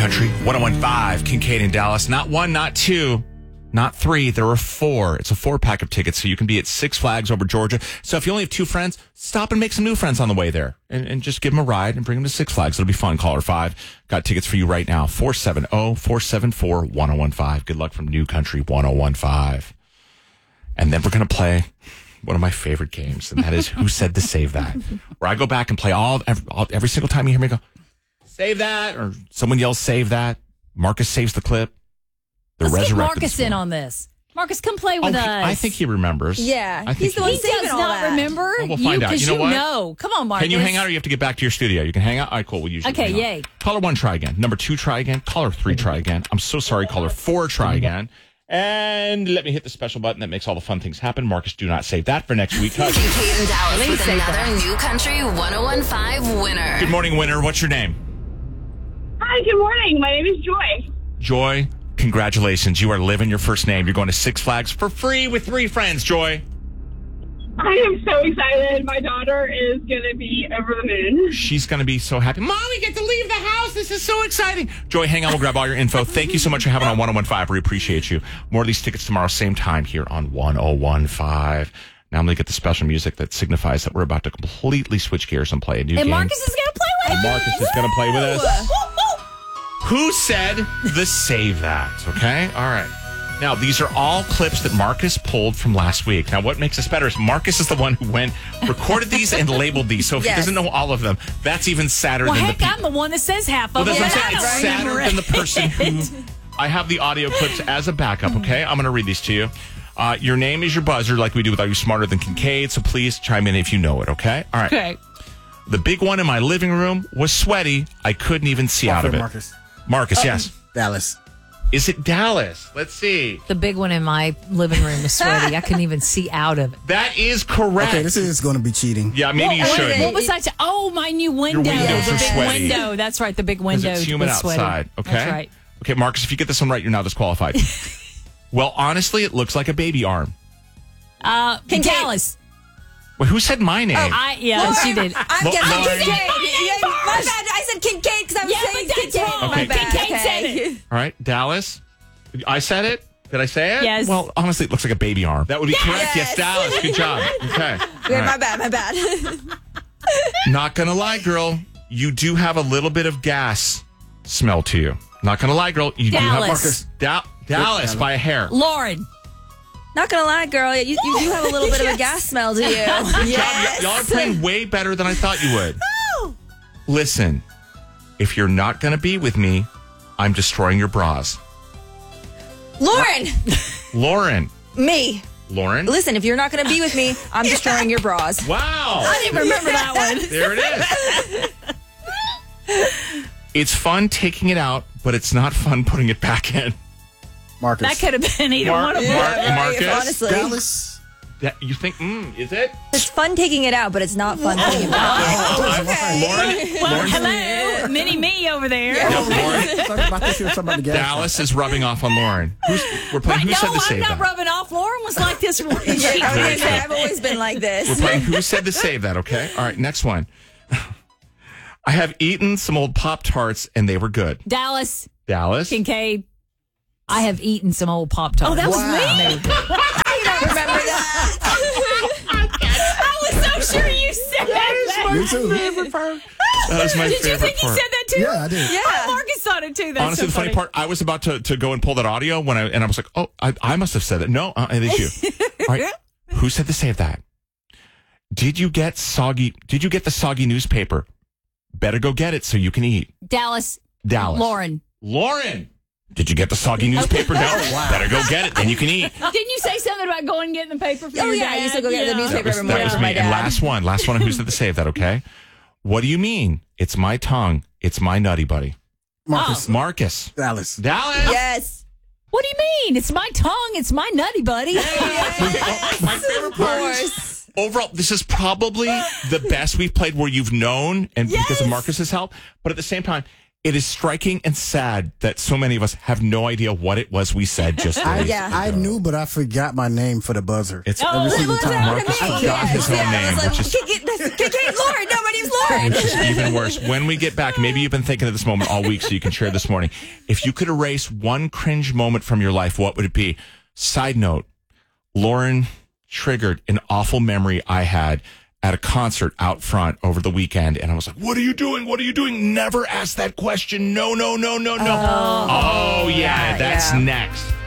Country 101.5, Kincaid and Dallas. Not one, not two, not three. There are four. It's a 4-pack of tickets, so you can be at Six Flags over Georgia. So if you only have 2 friends, stop and make some new friends on the way there. And just give them a ride and bring them to Six Flags. It'll be fun. Caller 5. Got tickets for you right now. 470-474-1015. Good luck from New Country 101.5. And then we're going to play one of my favorite games, and that is Who Said to Save That? Where I go back and play every single time you hear me go, save that, or someone yells, save that. Marcus saves the clip. Let's get Marcus in on this. Marcus, come play with us. I think he remembers. Yeah, he's the one saving all that. He does not remember. Well, we'll find out. You know what? No. Come on, Marcus. Can you hang out, or you have to get back to your studio? You can hang out? All right, cool. We'll usually Okay, yay. Caller 1, try again. Number 2, try again. Caller 3, try again. I'm so sorry. Caller 4, try again. And let me hit the special button that makes all the fun things happen. Marcus, do not save that for next week. Kincaid and Dallas with another New Country 101.5 winner. Good morning, winner. What's your name? Hi, good morning. My name is Joy. Joy, congratulations. You are living your first name. You're going to Six Flags for free with 3 friends, Joy. I am so excited. My daughter is going to be over the moon. She's going to be so happy. Mom, we get to leave the house. This is so exciting. Joy, hang on. We'll grab all your info. Thank you so much for having on 101.5. We appreciate you. More of these tickets tomorrow, same time here on 101.5. Now I'm going to get the special music that signifies that we're about to completely switch gears and play a new game. And Marcus is going to play with us. Marcus is going to play with us. Who said the save that? Okay? All right. Now, these are all clips that Marcus pulled from last week. Now, what makes this better is Marcus is the one who recorded these and labeled these. So if he doesn't know all of them, that's even sadder than the people. I'm the one that says half of them. Well, that's what I'm saying. It's sadder than the person who... I have the audio clips as a backup, okay? I'm going to read these to you. Your name is your buzzer, like we do with Are You Smarter Than Kincaid? So please chime in if you know it, okay? All right. Okay. The big one in my living room was sweaty. I couldn't even see out of it. Marcus, yes. Dallas. Is it Dallas? Let's see. The big one in my living room was sweaty. I couldn't even see out of it. That is correct. Okay, this is going to be cheating. Yeah, maybe you should. What was that? Oh, my new window. Your windows the are big sweaty. window. That's right. The big window. It's humid was sweaty. outside. Okay. That's right. Okay, Marcus, if you get this one right, you're now disqualified. Well, honestly, it looks like a baby arm. Dallas. Wait, who said my name? She did. I'm Kincaid. My bad. I said Kincaid because I was saying Kincaid. Okay. My bad. Kincaid said it. All right, Dallas. I said it. Did I say it? Yes. Well, honestly, it looks like a baby arm. That would be correct. Yes, Dallas. Good job. Okay. Right. My bad. Not gonna lie, girl. You do have a little bit of gas smell to you. Not gonna lie, girl. You Dallas. do have Marcus. Dallas by a hair. Lauren. Not gonna lie, girl. You do have a little bit of a gas smell to you. Yes. Y'all are playing way better than I thought you would. Listen, if you're not gonna be with me, I'm destroying your bras. Lauren. Me. Lauren. Listen, if you're not going to be with me, I'm destroying your bras. Wow. I didn't remember that one. There it is. It's fun taking it out, but it's not fun putting it back in. Marcus. That could have been either one of them. Marcus. Honestly. Dallas. You think, is it? It's fun taking it out, but it's not fun putting it back in. Okay. Well, hello. Mini me over there. Dallas is rubbing off on Lauren. We're playing Who Said to Save That? I'm not rubbing off. Lauren was like this. I've always been like this. We're playing Who Said to Save That, okay? All right, next one. I have eaten some old Pop-Tarts, and they were good. Dallas. Kincaid. I have eaten some old Pop-Tarts. Oh, that was me? I don't remember that. I was so sure you said that. Me too. That was my favorite Did you think he part. said that too? Yeah, I did. Yeah. Oh, Marcus thought it too. That's Honestly, so the funny part, I was about to go and pull that audio and I was like, oh, I must have said it. No, it is you. All right. Who said to save that? Did you get the soggy newspaper? Better go get it so you can eat. Dallas. Lauren. Did you get the soggy newspaper? No. Wow. Better go get it, then you can eat. Didn't you say something about going and getting the paper for your dad? I used to go get the newspaper every morning That was for me. my dad. And last one on Who Said to Save That, okay? What do you mean? It's my tongue. It's my nutty buddy. Marcus. Dallas. Yes. What do you mean? It's my tongue. It's my nutty buddy. My favorite part is, overall, this is probably the best we've played where you've known and because of Marcus's help. But at the same time, It is striking and sad that so many of us have no idea what it was we said just I knew, but I forgot my name for the buzzer. It's every single time Marcus forgot his own name, which is Lauren. No, my name's Lauren. which is even worse. When we get back, maybe you've been thinking of this moment all week, so you can share this morning. If you could erase one cringe moment from your life, what would it be? Side note, Lauren triggered an awful memory I had at a concert out front over the weekend, and I was like, what are you doing? What are you doing? Never ask that question. No. Oh, yeah, that's next.